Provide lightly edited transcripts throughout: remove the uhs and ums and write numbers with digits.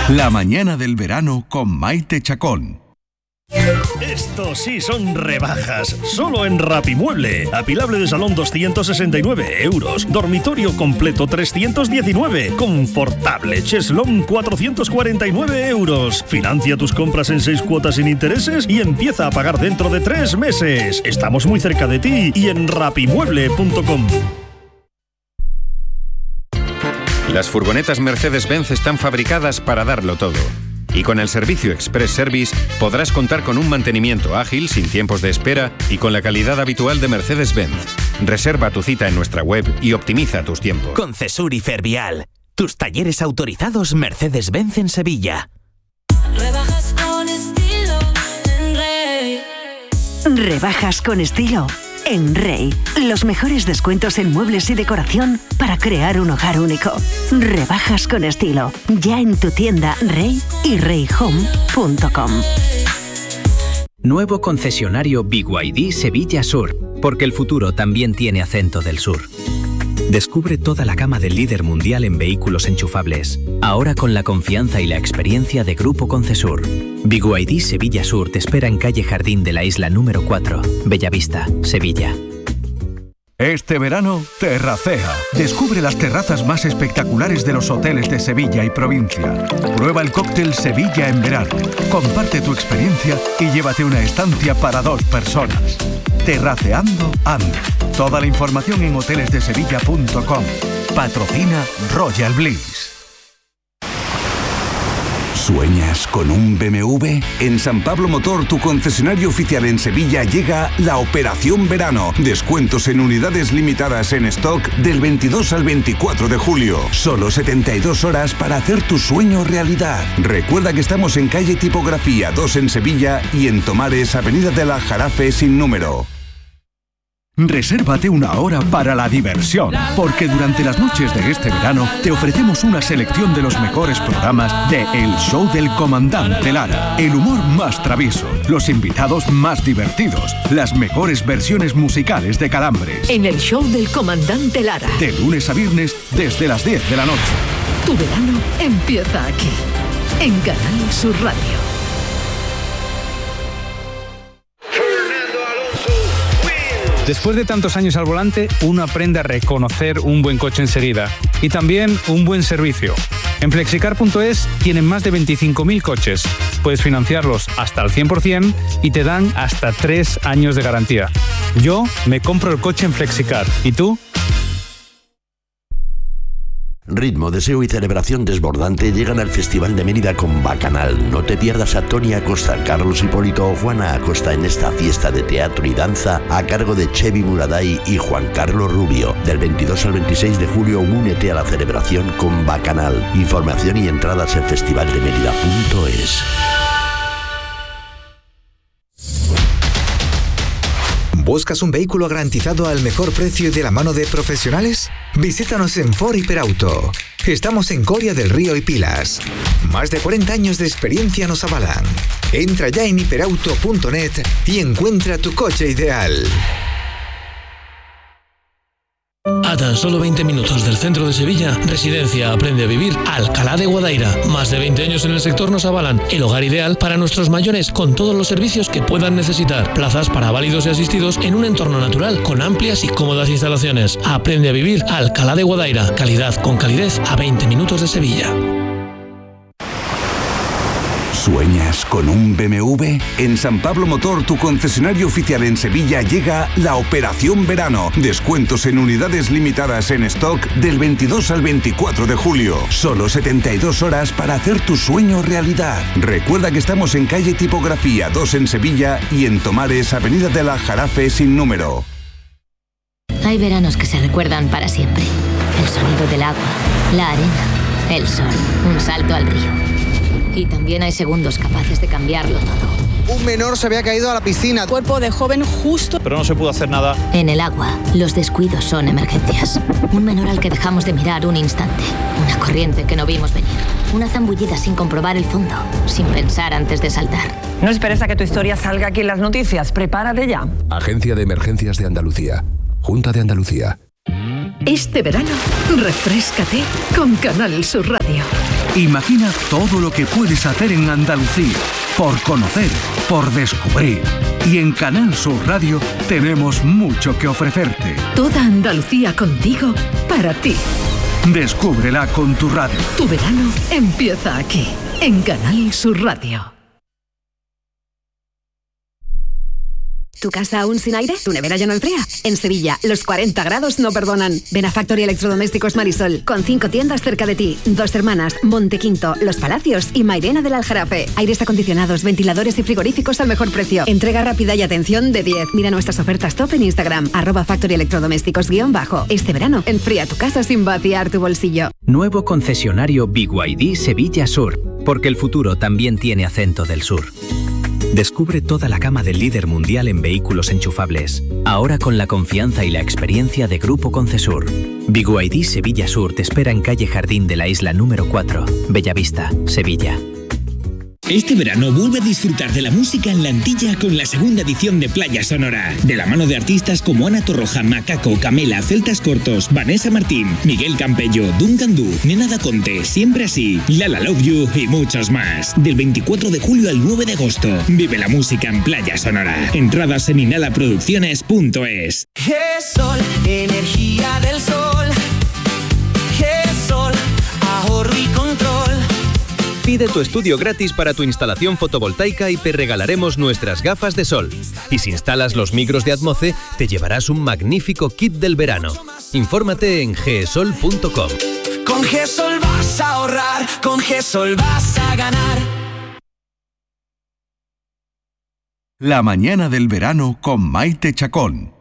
La mañana del verano con Maite Chacón. Estos sí son rebajas, solo en Rapimueble. Apilable de salón 269 euros, dormitorio completo 319, confortable cheslón 449 euros. Financia tus compras en 6 cuotas sin intereses y empieza a pagar dentro de 3 meses. Estamos muy cerca de ti y en rapimueble.com. Las furgonetas Mercedes-Benz están fabricadas para darlo todo. Y con el servicio Express Service podrás contar con un mantenimiento ágil, sin tiempos de espera y con la calidad habitual de Mercedes-Benz. Reserva tu cita en nuestra web y optimiza tus tiempos. Concesur y Fervial, tus talleres autorizados Mercedes-Benz en Sevilla. Rebajas con estilo en Rey. Rebajas con estilo en Rey. Los mejores descuentos en muebles y decoración para crear un hogar único. Rebajas con estilo. Ya en tu tienda Rey y reyhome.com. Nuevo concesionario BYD Sevilla Sur, porque el futuro también tiene acento del sur. Descubre toda la gama del líder mundial en vehículos enchufables, ahora con la confianza y la experiencia de Grupo Concesur. BYD Sevilla Sur te espera en calle Jardín de la Isla número 4, Bellavista, Sevilla. Este verano, terracea. Descubre las terrazas más espectaculares de los hoteles de Sevilla y provincia. Prueba el cóctel Sevilla en verano. Comparte tu experiencia y llévate una estancia para 2 personas. Terraceando anda. Toda la información en hotelesdesevilla.com. Patrocina Royal Bliss. ¿Sueñas con un BMW? En San Pablo Motor, tu concesionario oficial en Sevilla, llega la Operación Verano. Descuentos en unidades limitadas en stock del 22 al 24 de julio. Solo 72 horas para hacer tu sueño realidad. Recuerda que estamos en calle Tipografía 2 en Sevilla y en Tomares, avenida de la Jarafe sin número. Resérvate una hora para la diversión, porque durante las noches de este verano te ofrecemos una selección de los mejores programas de El Show del Comandante Lara. El humor más travieso, los invitados más divertidos, las mejores versiones musicales de Calambres. En El Show del Comandante Lara. De lunes a viernes desde las 10 de la noche. Tu verano empieza aquí, en Canal Sur Radio. Después de tantos años al volante, uno aprende a reconocer un buen coche enseguida y también un buen servicio. En Flexicar.es tienen más de 25.000 coches. Puedes financiarlos hasta el 100% y te dan hasta 3 años de garantía. Yo me compro el coche en Flexicar. ¿Y tú? Ritmo, deseo y celebración desbordante llegan al Festival de Mérida con Bacanal. No te pierdas a Tony Acosta, Carlos Hipólito o Juana Acosta en esta fiesta de teatro y danza a cargo de Chevy Muraday y Juan Carlos Rubio. Del 22 al 26 de julio, únete a la celebración con Bacanal. Información y entradas en festivaldemerida.es. ¿Buscas un vehículo garantizado al mejor precio y de la mano de profesionales? Visítanos en Ford Hiperauto. Estamos en Coria del Río y Pilas. Más de 40 años de experiencia nos avalan. Entra ya en hiperauto.net y encuentra tu coche ideal. A tan solo 20 minutos del centro de Sevilla, Residencia Aprende a Vivir Alcalá de Guadaira. Más de 20 años en el sector nos avalan. El hogar ideal para nuestros mayores con todos los servicios que puedan necesitar. Plazas para válidos y asistidos en un entorno natural con amplias y cómodas instalaciones. Aprende a Vivir Alcalá de Guadaira. Calidad con calidez a 20 minutos de Sevilla. ¿Sueñas con un BMW? En San Pablo Motor, tu concesionario oficial en Sevilla, llega la Operación Verano. Descuentos en unidades limitadas en stock del 22 al 24 de julio. Solo 72 horas para hacer tu sueño realidad. Recuerda que estamos en calle Tipografía 2 en Sevilla y en Tomares, avenida de la Jarafe sin número. Hay veranos que se recuerdan para siempre. El sonido del agua, la arena, el sol, un salto al río. Y también hay segundos capaces de cambiarlo todo. Un menor se había caído a la piscina. Cuerpo de joven justo. Pero no se pudo hacer nada. En el agua, los descuidos son emergencias. Un menor al que dejamos de mirar un instante. Una corriente que no vimos venir. Una zambullida sin comprobar el fondo. Sin pensar antes de saltar. No esperes a que tu historia salga aquí en las noticias. Prepárate ya. Agencia de Emergencias de Andalucía. Junta de Andalucía. Este verano, refréscate con Canal Sur Radio. Imagina todo lo que puedes hacer en Andalucía, por conocer, por descubrir. Y en Canal Sur Radio tenemos mucho que ofrecerte. Toda Andalucía contigo, para ti. Descúbrela con tu radio. Tu verano empieza aquí, en Canal Sur Radio. ¿Tu casa aún sin aire? ¿Tu nevera ya no enfría? En Sevilla, los 40 grados no perdonan. Ven a Factory Electrodomésticos Marisol, con 5 tiendas cerca de ti. Dos Hermanas, Montequinto, Los Palacios y Mairena del Aljarafe. Aires acondicionados, ventiladores y frigoríficos al mejor precio. Entrega rápida y atención de 10. Mira nuestras ofertas top en Instagram, @factoryelectrodomésticos_. Este verano, enfría tu casa sin vaciar tu bolsillo. Nuevo concesionario BYD Sevilla Sur, porque el futuro también tiene acento del sur. Descubre toda la gama del líder mundial en vehículos enchufables, ahora con la confianza y la experiencia de Grupo Concesur. BYD Sevilla Sur te espera en calle Jardín de la Isla número 4, Bellavista, Sevilla. Este verano vuelve a disfrutar de la música en la Antilla con la segunda edición de Playa Sonora, de la mano de artistas como Ana Torroja, Macaco, Camela, Celtas Cortos, Vanessa Martín, Miguel Campello, Duncan Du, Nena Da Conte, Siempre Así, Lala Love You y muchos más. Del 24 de julio al 9 de agosto, vive la música en Playa Sonora. Entradas en inhalaproducciones.es. GESOL, energía del sol. GESOL, ahorro y control. Pide tu estudio gratis para tu instalación fotovoltaica y te regalaremos nuestras gafas de sol. Y si instalas los micros de Atmoce, te llevarás un magnífico kit del verano. Infórmate en gesol.com. Con GESOL vas a ahorrar, con GESOL vas a ganar. La mañana del verano con Maite Chacón.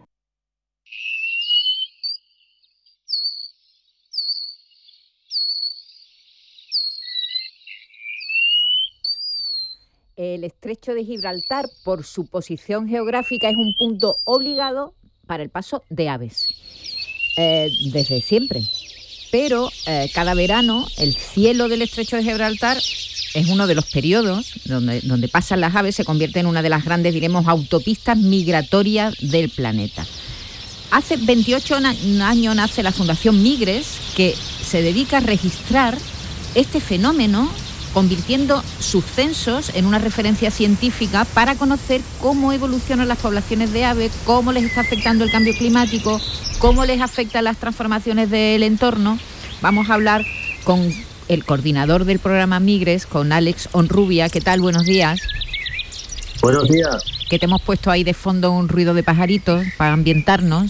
El estrecho de Gibraltar, por su posición geográfica, es un punto obligado para el paso de aves, desde siempre. Pero cada verano el cielo del estrecho de Gibraltar es uno de los periodos donde pasan las aves, se convierte en una de las grandes, diremos, autopistas migratorias del planeta. Hace 28 años nace la Fundación Migres, que se dedica a registrar este fenómeno, convirtiendo sus censos en una referencia científica para conocer cómo evolucionan las poblaciones de aves, cómo les está afectando el cambio climático, cómo les afectan las transformaciones del entorno. Vamos a hablar con el coordinador del programa Migres, con Alex Onrubia. ¿Qué tal? Buenos días. Buenos días. Que te hemos puesto ahí de fondo un ruido de pajaritos para ambientarnos.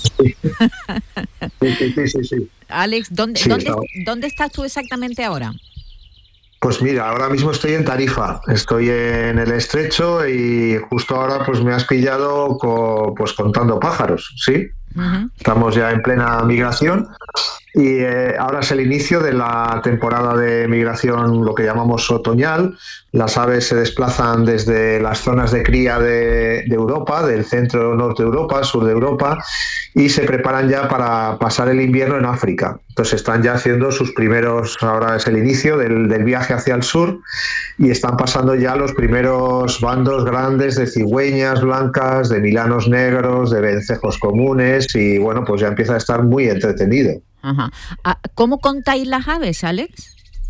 Sí. Alex, ¿dónde estás tú exactamente ahora? Pues mira, ahora mismo estoy en Tarifa, estoy en el estrecho y justo ahora pues me has pillado contando pájaros, ¿sí? Uh-huh. Estamos ya en plena migración y ahora es el inicio de la temporada de migración, lo que llamamos otoñal. Las aves se desplazan desde las zonas de cría de Europa, del centro norte de Europa, sur de Europa, y se preparan ya para pasar el invierno en África. Entonces están ya haciendo sus primeros, ahora es el inicio del viaje hacia el sur, y están pasando ya los primeros bandos grandes de cigüeñas blancas, de milanos negros, de vencejos comunes, y bueno, pues ya empieza a estar muy entretenido. Ajá. ¿Cómo contáis las aves, Alex?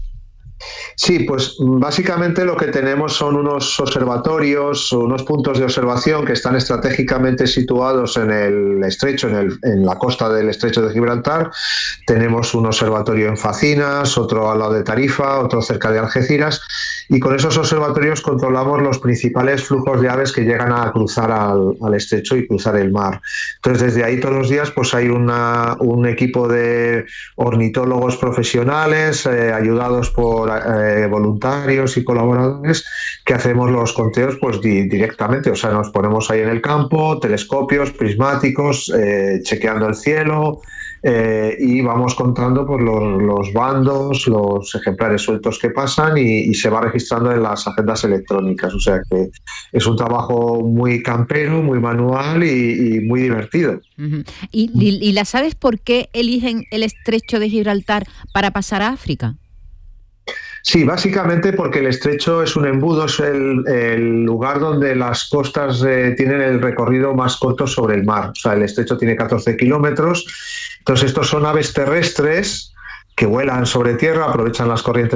Sí, pues básicamente lo que tenemos son unos observatorios, unos puntos de observación que están estratégicamente situados en el estrecho, en la costa del estrecho de Gibraltar. Tenemos un observatorio en Facinas, otro al lado de Tarifa, otro cerca de Algeciras, y con esos observatorios controlamos los principales flujos de aves que llegan a cruzar al estrecho y cruzar el mar. Entonces desde ahí todos los días pues hay un equipo de ornitólogos profesionales ayudados por voluntarios y colaboradores que hacemos los conteos pues directamente, o sea, nos ponemos ahí en el campo, telescopios, prismáticos, chequeando el cielo, y vamos contando pues los bandos, los ejemplares sueltos que pasan y se va registrando en las agendas electrónicas, o sea que es un trabajo muy campero, muy manual y muy divertido. Uh-huh. ¿Y las aves por qué eligen el estrecho de Gibraltar para pasar a África? Sí, básicamente porque el estrecho es un embudo, es el lugar donde las costas tienen el recorrido más corto sobre el mar. O sea, el estrecho tiene 14 kilómetros. Entonces, estos son aves terrestres que vuelan sobre tierra, aprovechan las corrientes